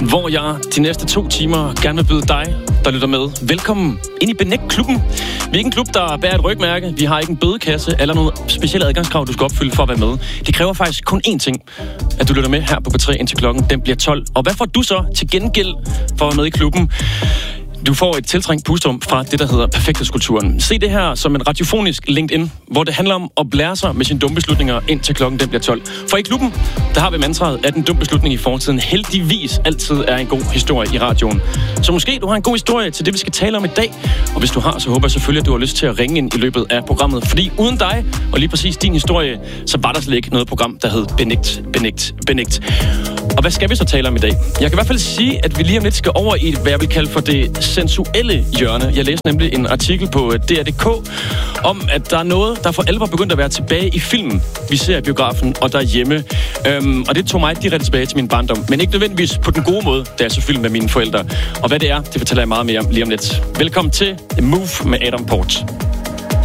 hvor jeg de næste 2 timer gerne vil byde dig, der lytter med, velkommen ind i Benægt-klubben. Vi er ikke en klub, der bærer et rygmærke. Vi har ikke en bødekasse eller noget specielle adgangskrav, du skal opfylde for at være med. Det kræver faktisk kun én ting, at du lytter med her på P3 indtil klokken den bliver 12. Og hvad får du så til gengæld for at være med i klubben? Du får et tiltrængt pusterum fra det, der hedder Perfekthedskulturen. Se det her som en radiofonisk LinkedIn, hvor det handler om at blære sig med sine dumme beslutninger indtil klokken den bliver 12. For i klubben, der har vi mantraet, at en dum beslutning i fortiden heldigvis altid er en god historie i radioen. Så måske du har en god historie til det, vi skal tale om i dag. Og hvis du har, så håber jeg selvfølgelig, at du har lyst til at ringe ind i løbet af programmet. Fordi uden dig, og lige præcis din historie, så var der slet ikke noget program, der hed Benægt. Og hvad skal vi så tale om i dag? Jeg kan i hvert fald sige, at vi lige om lidt skal over i, hvad jeg vil kalde for det sensuelle hjørne. Jeg læste nemlig en artikel på DR.dk om, at der er noget, der for alvor begyndt at være tilbage i filmen. Vi ser i biografen og derhjemme. Og det tog mig direkte tilbage til min barndom. Men ikke nødvendigvis på den gode måde, da jeg så film med mine forældre. Og hvad det er, det fortæller jeg meget mere om lige om lidt. Velkommen til The Move med Adam Port.